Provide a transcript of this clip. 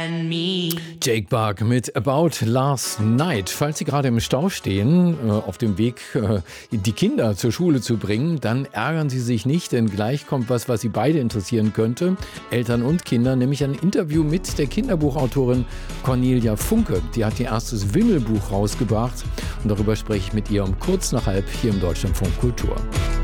and me. Jake Bugg mit About Last Night. Falls Sie gerade im Stau stehen, auf dem Weg, die Kinder zur Schule zu bringen, dann ärgern Sie sich nicht, denn gleich kommt was Sie beide interessieren könnte. Eltern und Kinder, nämlich ein Interview mit der Kinderbuchautorin Cornelia Funke. Die hat ihr erstes Wimmelbuch rausgebracht und darüber spreche ich mit ihr um kurz nach halb hier im Deutschlandfunk Kultur.